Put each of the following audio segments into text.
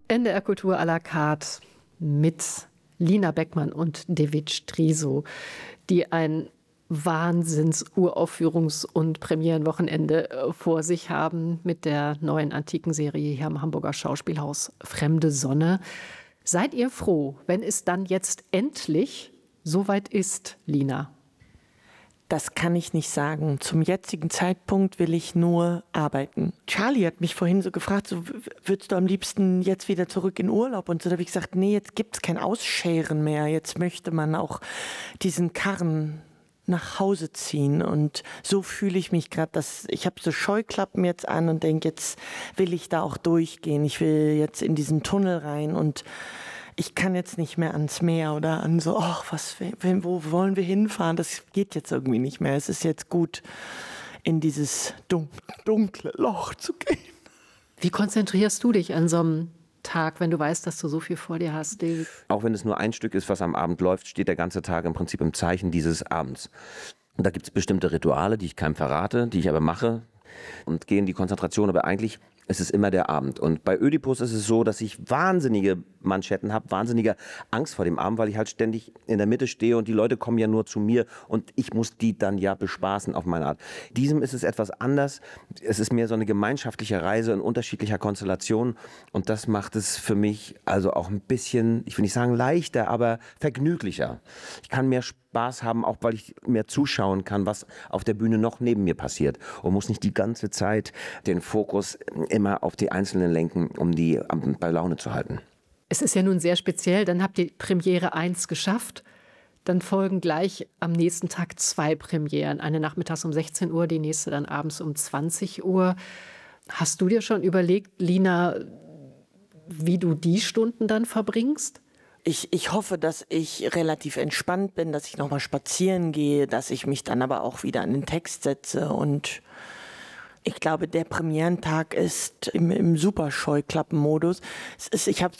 NDR Kultur à la carte mit Lina Beckmann und David Striso, die ein Wahnsinns-Uraufführungs- und Premierenwochenende vor sich haben mit der neuen antiken Serie hier am Hamburger Schauspielhaus Fremde Sonne. Seid ihr froh, wenn es dann jetzt endlich soweit ist, Lina? Das kann ich nicht sagen. Zum jetzigen Zeitpunkt will ich nur arbeiten. Charlie hat mich vorhin so gefragt, so, würdest du am liebsten jetzt wieder zurück in Urlaub? Und so, da habe ich gesagt, nee, jetzt gibt es kein Ausscheren mehr. Jetzt möchte man auch diesen Karren nach Hause ziehen. Und so fühle ich mich gerade, dass ich habe so Scheuklappen jetzt an und denke, jetzt will ich da auch durchgehen. Ich will jetzt in diesen Tunnel rein und ich kann jetzt nicht mehr ans Meer oder an so, wo wollen wir hinfahren? Das geht jetzt irgendwie nicht mehr. Es ist jetzt gut, in dieses dunkle Loch zu gehen. Wie konzentrierst du dich an so einem Tag, wenn du weißt, dass du so viel vor dir hast, David? Auch wenn es nur ein Stück ist, was am Abend läuft, steht der ganze Tag im Prinzip im Zeichen dieses Abends. Und da gibt es bestimmte Rituale, die ich keinem verrate, die ich aber mache und gehe in die Konzentration. Aber eigentlich ist es immer der Abend. Und bei Ödipus ist es so, dass ich wahnsinnige Manschetten habe, wahnsinnige Angst vor dem Abend, weil ich halt ständig in der Mitte stehe und die Leute kommen ja nur zu mir und ich muss die dann ja bespaßen auf meine Art. Diesem ist es etwas anders. Es ist mehr so eine gemeinschaftliche Reise in unterschiedlicher Konstellation und das macht es für mich also auch ein bisschen, ich will nicht sagen leichter, aber vergnüglicher. Ich kann mehr Spaß haben, auch weil ich mehr zuschauen kann, was auf der Bühne noch neben mir passiert und muss nicht die ganze Zeit den Fokus immer auf die Einzelnen lenken, um die bei Laune zu halten. Es ist ja nun sehr speziell, dann habt ihr Premiere 1 geschafft, dann folgen gleich am nächsten Tag 2 Premieren, eine nachmittags um 16 Uhr, die nächste dann abends um 20 Uhr. Hast du dir schon überlegt, Lina, wie du die Stunden dann verbringst? Ich hoffe, dass ich relativ entspannt bin, dass ich nochmal spazieren gehe, dass ich mich dann aber auch wieder an den Text setze und ich glaube, der Premierentag ist im super Scheuklappenmodus. Ich habe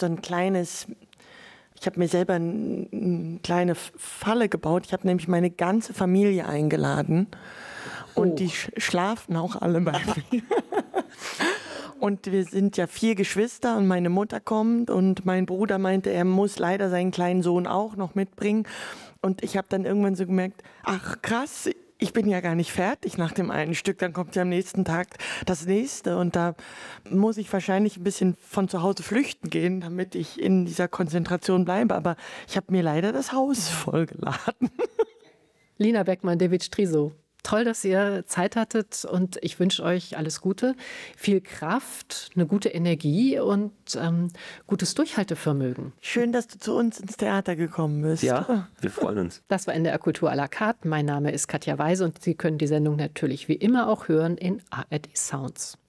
mir selber eine kleine Falle gebaut. Ich habe nämlich meine ganze Familie eingeladen und die schlafen auch alle bei mir. Und wir sind ja 4 Geschwister und meine Mutter kommt und mein Bruder meinte, er muss leider seinen kleinen Sohn auch noch mitbringen. Und ich habe dann irgendwann so gemerkt, ach krass, ich bin ja gar nicht fertig nach dem einen Stück, dann kommt ja am nächsten Tag das nächste und da muss ich wahrscheinlich ein bisschen von zu Hause flüchten gehen, damit ich in dieser Konzentration bleibe, aber ich habe mir leider das Haus vollgeladen. Lina Beckmann, David Striso. Toll, dass ihr Zeit hattet und ich wünsche euch alles Gute, viel Kraft, eine gute Energie und gutes Durchhaltevermögen. Schön, dass du zu uns ins Theater gekommen bist. Ja, wir freuen uns. Das war NDR Kultur à la carte. Mein Name ist Katja Weise und Sie können die Sendung natürlich wie immer auch hören in ARD Sounds.